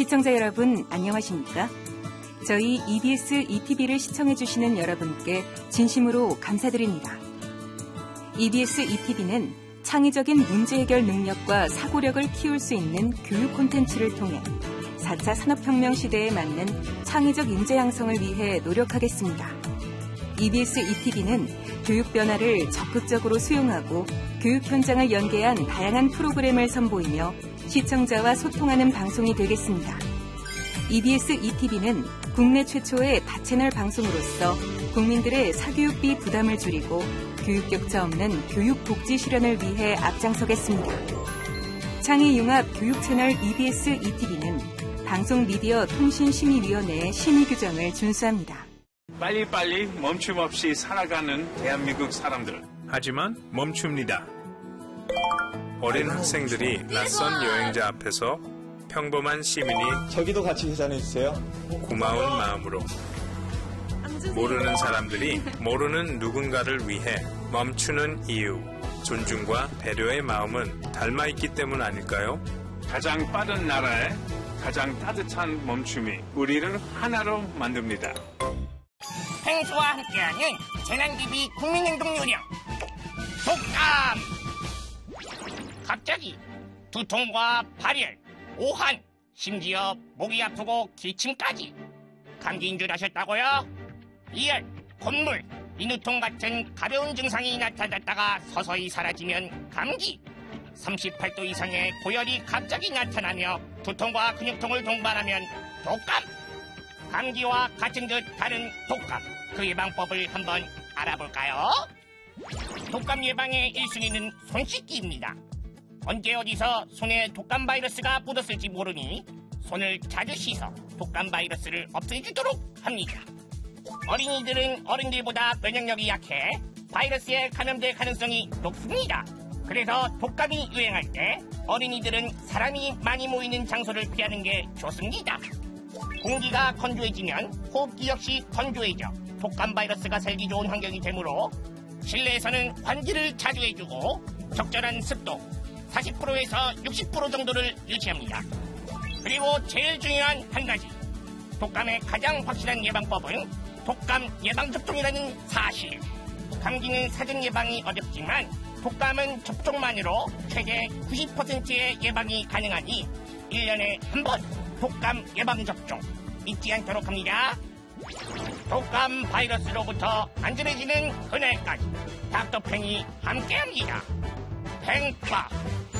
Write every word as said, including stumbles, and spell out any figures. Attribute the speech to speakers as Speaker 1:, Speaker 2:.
Speaker 1: 시청자 여러분, 안녕하십니까? 저희 이비에스 이티비를 시청해주시는 여러분께 진심으로 감사드립니다. 이비에스 이티비는 창의적인 문제 해결 능력과 사고력을 키울 수 있는 교육 콘텐츠를 통해 사 차 산업혁명 시대에 맞는 창의적 인재 양성을 위해 노력하겠습니다. 이비에스 이티비는 교육 변화를 적극적으로 수용하고 교육 현장을 연계한 다양한 프로그램을 선보이며 시청자와 소통하는 방송이 되겠습니다. 이비에스 이티비는 국내 최초의 다채널 방송으로서 국민들의 사교육비 부담을 줄이고 교육 격차 없는 교육 복지 실현을 위해 앞장서겠습니다. 창의융합 교육 채널 이비에스 이티비는 방송미디어통신심의위원회의 심의 규정을 준수합니다.
Speaker 2: 빨리빨리 멈춤 없이 살아가는 대한민국 사람들.
Speaker 3: 하지만 멈춥니다. 어린 학생들이 낯선 여행자 앞에서 평범한 시민이
Speaker 4: 저기도 같이 계산해주세요.
Speaker 3: 고마운 마음으로 모르는 사람들이 모르는 누군가를 위해 멈추는 이유, 존중과 배려의 마음은 닮아있기 때문 아닐까요?
Speaker 2: 가장 빠른 나라에 가장 따뜻한 멈춤이 우리를 하나로 만듭니다.
Speaker 5: 펭수와 함께하는 재난기비 국민행동요령 독감. 갑자기 두통과 발열, 오한, 심지어 목이 아프고 기침까지. 감기인 줄 아셨다고요? 이열, 콧물, 인후통 같은 가벼운 증상이 나타났다가 서서히 사라지면 감기. 삼십팔 도 이상의 고열이 갑자기 나타나며 두통과 근육통을 동반하면 독감. 감기와 같은 듯 다른 독감, 그 예방법을 한번 알아볼까요? 독감 예방의 일 순위는 손 씻기입니다. 언제 어디서 손에 독감 바이러스가 묻었을지 모르니 손을 자주 씻어 독감 바이러스를 없애주도록 합니다. 어린이들은 어른들보다 면역력이 약해 바이러스에 감염될 가능성이 높습니다. 그래서 독감이 유행할 때 어린이들은 사람이 많이 모이는 장소를 피하는 게 좋습니다. 공기가 건조해지면 호흡기 역시 건조해져 독감 바이러스가 살기 좋은 환경이 되므로 실내에서는 환기를 자주 해주고 적절한 습도 사십 퍼센트에서 육십 퍼센트 정도를 유지합니다. 그리고 제일 중요한 한 가지, 독감의 가장 확실한 예방법은 독감 예방접종이라는 사실. 감기는 사전 예방이 어렵지만 독감은 접종만으로 최대 구십 퍼센트의 예방이 가능하니 일 년에 한 번 독감 예방접종 잊지 않도록 합니다. 독감 바이러스로부터 안전해지는 그날까지 닥터팽이 함께합니다. 팽파